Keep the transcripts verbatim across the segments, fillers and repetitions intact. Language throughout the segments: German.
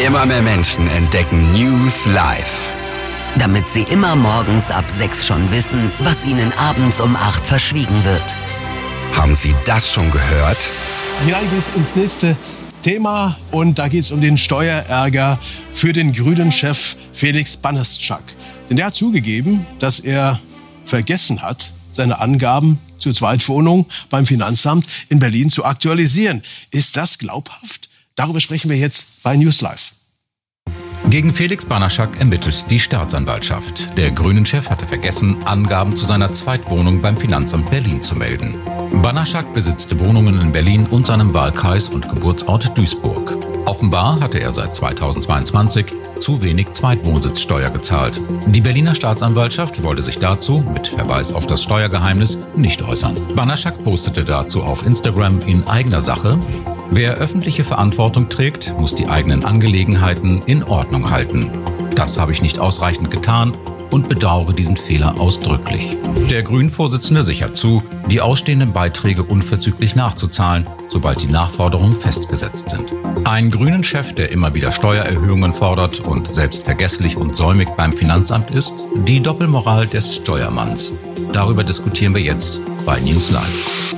Immer mehr Menschen entdecken News Live. Damit sie immer morgens ab sechs schon wissen, was ihnen abends um acht verschwiegen wird. Haben Sie das schon gehört? Hinein geht's ins nächste Thema und da geht es um den Steuerärger für den Grünen-Chef Felix Banaszak. Denn der hat zugegeben, dass er vergessen hat, seine Angaben zur Zweitwohnung beim Finanzamt in Berlin zu aktualisieren. Ist das glaubhaft? Darüber sprechen wir jetzt bei News Live. Gegen Felix Banaszak ermittelt die Staatsanwaltschaft. Der Grünen-Chef hatte vergessen, Angaben zu seiner Zweitwohnung beim Finanzamt Berlin zu melden. Banaszak besitzt Wohnungen in Berlin und seinem Wahlkreis und Geburtsort Duisburg. Offenbar hatte er seit zweitausendzweiundzwanzig zu wenig Zweitwohnsitzsteuer gezahlt. Die Berliner Staatsanwaltschaft wollte sich dazu, mit Verweis auf das Steuergeheimnis, nicht äußern. Banaszak postete dazu auf Instagram in eigener Sache: Wer öffentliche Verantwortung trägt, muss die eigenen Angelegenheiten in Ordnung halten. Das habe ich nicht ausreichend getan und bedauere diesen Fehler ausdrücklich. Der Grünen-Vorsitzende sichert zu, die ausstehenden Beiträge unverzüglich nachzuzahlen, sobald die Nachforderungen festgesetzt sind. Ein Grünen-Chef, der immer wieder Steuererhöhungen fordert und selbst vergesslich und säumig beim Finanzamt ist, die Doppelmoral des Steuermanns. Darüber diskutieren wir jetzt bei News Live.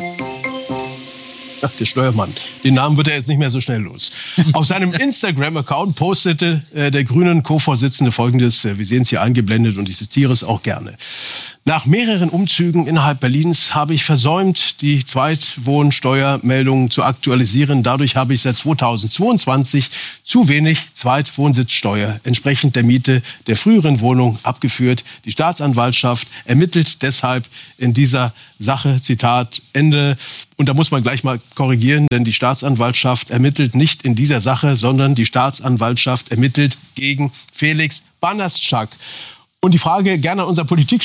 Ach, der Steuermann. Den Namen wird er jetzt nicht mehr so schnell los. Auf seinem Instagram-Account postete äh, der Grünen Co-Vorsitzende Folgendes. Äh, wir sehen es hier eingeblendet und ich zitiere es auch gerne. Nach mehreren Umzügen innerhalb Berlins habe ich versäumt, die Zweitwohnsteuermeldungen zu aktualisieren. Dadurch habe ich seit zweitausendzweiundzwanzig zu wenig Zweitwohnsitzsteuer entsprechend der Miete der früheren Wohnung abgeführt. Die Staatsanwaltschaft ermittelt deshalb in dieser Sache, Zitat Ende. Und da muss man gleich mal korrigieren, denn die Staatsanwaltschaft ermittelt nicht in dieser Sache, sondern die Staatsanwaltschaft ermittelt gegen Felix Banaszak. Und die Frage gerne an unser Politik